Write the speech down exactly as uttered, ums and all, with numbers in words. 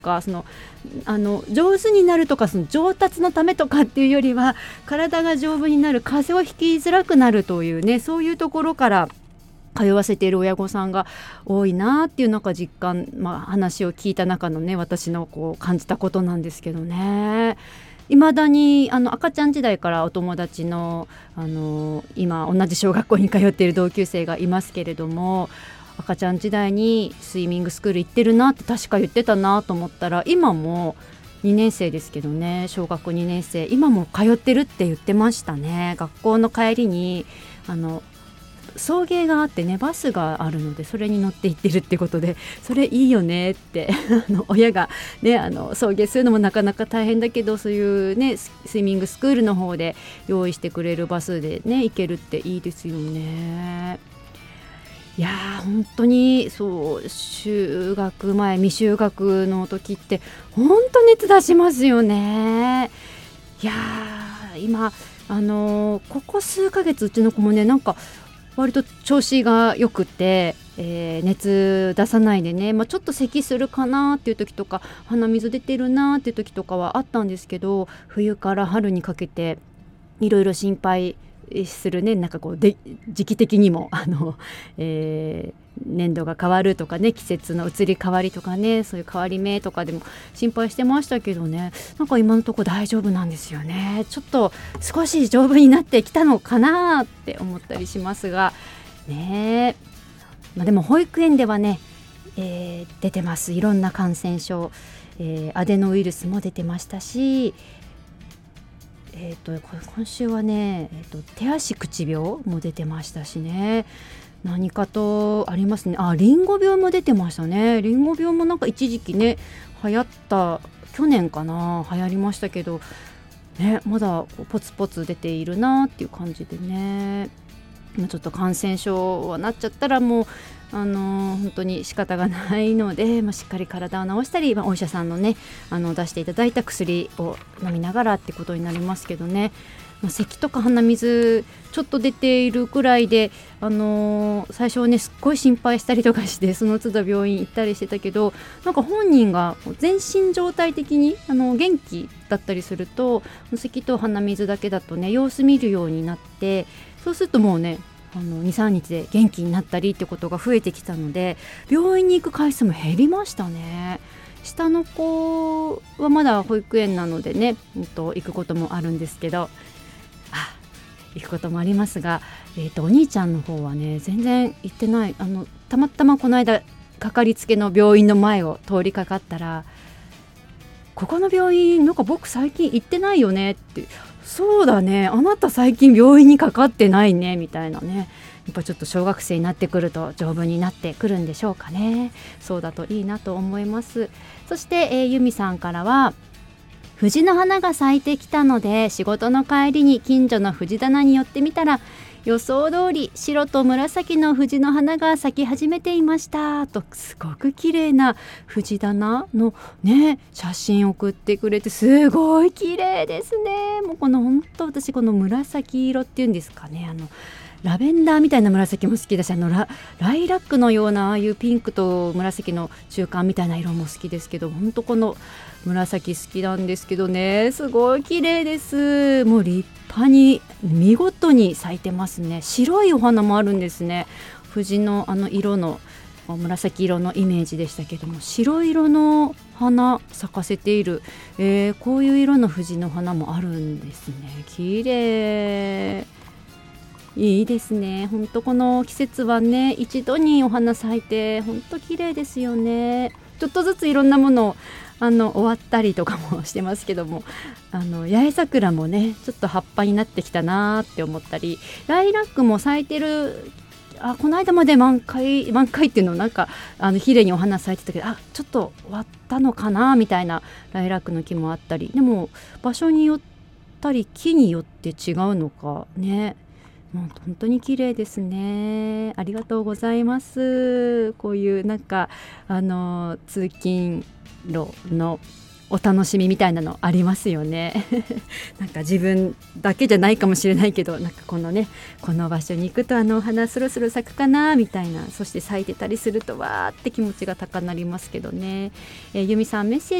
か、そのあの上手になるとかその上達のためとかっていうよりは、体が丈夫になる、風邪をひきづらくなるというね、そういうところから通わせている親御さんが多いなっていうなんか実感、まあ、話を聞いた中のね、私のこう感じたことなんですけどね。いまだにあの赤ちゃん時代からお友達の、あの今同じ小学校に通っている同級生がいますけれども、赤ちゃん時代にスイミングスクール行ってるなって確か言ってたなと思ったら、今もにねん生ですけどね、小学校にねん生、今も通ってるって言ってましたね。学校の帰りにあの送迎があってね、バスがあるのでそれに乗って行ってるってことで、それいいよねってあの親が、ね、あの送迎するのもなかなか大変だけど、そういうねスイミングスクールの方で用意してくれるバスでね行けるっていいですよね。いやー本当にそう、就学前未就学の時って本当熱出しますよね。いやー今あのーここ数ヶ月うちの子もね、なんか割と調子がよくて、えー熱出さないでね、まあ、ちょっと咳するかなっていう時とか、鼻水出てるなっていう時とかはあったんですけど、冬から春にかけていろいろ心配するね、なんかこうで時期的にもあの、えー年度が変わるとかね、季節の移り変わりとかね、そういう変わり目とかでも心配してましたけどね、なんか今のところ大丈夫なんですよね。ちょっと少し丈夫になってきたのかなって思ったりしますがね。まあ、でも保育園ではね、えー出てます、いろんな感染症、えーアデノウイルスも出てましたし、えー、とこ今週はね、えー、と手足口病も出てましたしね、何かとありますね。あ、リンゴ病も出てましたね。リンゴ病もなんか一時期ね流行った、去年かな、流行りましたけどね、まだポツポツ出ているなっていう感じでね、まあちょっと感染症はなっちゃったらもうあのー本当に仕方がないので、まあ、しっかり体を治したり、まあ、お医者さんのねあの出していただいた薬を飲みながらってことになりますけどね、まあ、咳とか鼻水ちょっと出ているくらいで、あのー最初はねすっごい心配したりとかして、その都度病院行ったりしてたけど、なんか本人が全身状態的にあの元気だったりすると、咳と鼻水だけだとね様子見るようになって、そうするともうねあの に,さん 日で元気になったりってことが増えてきたので、病院に行く回数も減りましたね。下の子はまだ保育園なのでね、うんと行くこともあるんですけど、あ行くこともありますが、えー、とお兄ちゃんの方はね全然行ってない。あのたまたまこの間かかりつけの病院の前を通りかかったら、ここの病院なんか僕最近行ってないよねって、そうだね、あなた最近病院にかかってないねみたいなね。やっぱちょっと小学生になってくると丈夫になってくるんでしょうかね。そうだといいなと思います。そして、えー、由美さんからは、藤の花が咲いてきたので仕事の帰りに近所の藤棚に寄ってみたら、予想通り白と紫の藤の花が咲き始めていましたと、すごく綺麗な藤棚のね写真送ってくれて、すごい綺麗ですね。もうこの本当私この紫色っていうんですかね、あのラベンダーみたいな紫も好きだし、あの ラ, ライラックのようなああいうピンクと紫の中間みたいな色も好きですけど、本当この紫好きなんですけどね、すごい綺麗です。もう立派に見事に咲いてますね。白いお花もあるんですね。藤のあの色の紫色のイメージでしたけども、白色の花咲かせている、えー、こういう色の藤の花もあるんですね。綺麗、いいですね。本当この季節はね一度にお花咲いて本当綺麗ですよね。ちょっとずついろんなものをあの終わったりとかもしてますけども、あの八重桜もねちょっと葉っぱになってきたなって思ったり、ライラックも咲いてる、あこの間まで満開満開っていうのなんかあの綺麗にお花咲いてたけど、あちょっと終わったのかなみたいなライラックの木もあったり、でも場所によったり木によって違うのかね、もう本当に綺麗ですね。ありがとうございます。こういうなんかあの通勤路のお楽しみみたいなのありますよねなんか自分だけじゃないかもしれないけど、なんかこのねこの場所に行くとあのお花そろそろ咲くかなみたいな、そして咲いてたりするとわーって気持ちが高鳴りますけどね。えー、由美さんメッセージ